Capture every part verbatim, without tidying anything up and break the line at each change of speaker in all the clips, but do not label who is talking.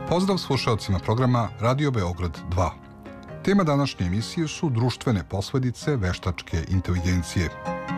Pozdrav slušalcima programa Radio Beograd dva. Tema današnje emisije su društvene posledice veštačke inteligencije.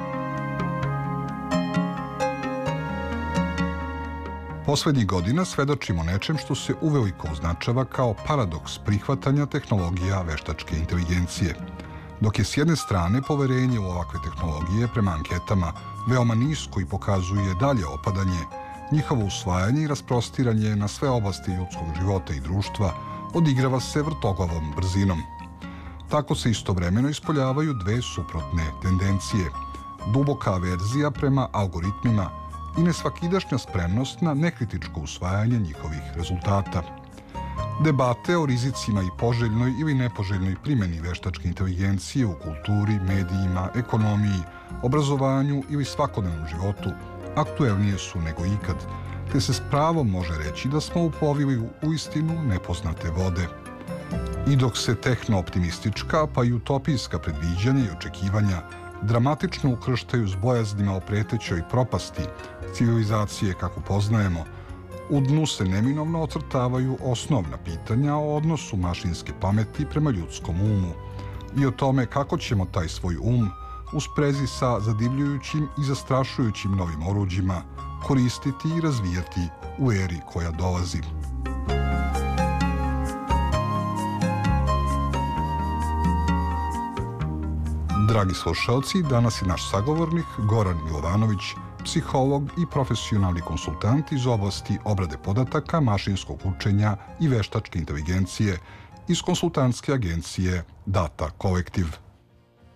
Poslednjih godina svedočimo nečem što se uveliko označava kao paradoks prihvatanja tehnologija veštačke inteligencije. Dok je s jedne strane poverenje u ovakve tehnologije prema anketama veoma nisko i pokazuje dalje opadanje, njihovo usvajanje i rasprostiranje na sve oblasti ljudskog života i društva odigrava se vrtoglavom brzinom. Tako se istovremeno ispoljavaju dve suprotne tendencije. Duboka averzija prema algoritmima i nesvakidašnja spremnost na nekritičko usvajanje njihovih rezultata. Debate o rizicima i poželjnoj ili nepoželjnoj primjeni veštačke inteligencije u kulturi, medijima, ekonomiji, obrazovanju ili svakodnevnom životu aktuelnije su nego ikad, te se s pravom može reći da smo uplovili u uistinu nepoznate vode. I dok se tehno-optimistička pa i utopijska predviđanja i očekivanja dramatično ukrštaju s bojaznima o pretećoj propasti civilizacije kako poznajemo, u dnu se neminovno ocrtavaju osnovna pitanja o odnosu mašinske pameti prema ljudskom umu i o tome kako ćemo taj svoj um u sprezi sa zadivljujućim i zastrašujućim novim oruđima koristiti i razvijati u eri koja dolazi. Dragi slušalci, danas je naš sagovornik Goran Milovanović, psiholog i profesionalni konsultant iz oblasti obrade podataka, mašinskog učenja i veštačke inteligencije iz konsultantske agencije Data Collective.